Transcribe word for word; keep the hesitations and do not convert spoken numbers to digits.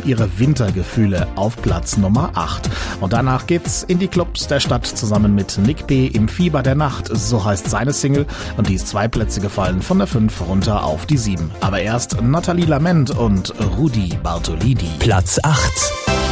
und ihre Wintergefühle auf Platz Nummer acht. Und danach geht's in die Clubs der Stadt zusammen mit Nick B. im Fieber der Nacht, so heißt seine Single, und die ist zwei Plätze gefallen von der fünf runter auf die sieben. Aber erst Nathalie Lament und Rudi Bartolini. Platz acht.